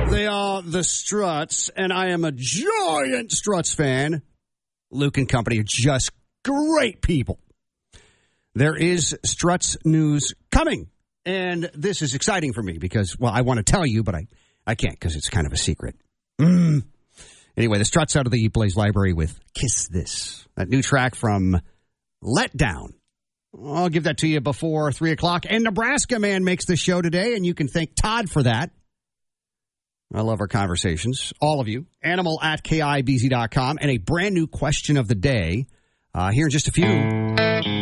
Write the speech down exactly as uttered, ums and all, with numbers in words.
They are the Struts, and I am a giant Struts fan. Luke and company are just great people. There is Struts news coming, and this is exciting for me because, well, I want to tell you, but I, I can't because it's kind of a secret. Mm. Anyway, the Struts out of the Blaze Library with Kiss This, that new track from Let Down. I'll give that to you before three o'clock. And Nebraska Man makes the show today, and you can thank Todd for that. I love our conversations, all of you. Animal at K I B Z dot com, and a brand new question of the day uh, here in just a few.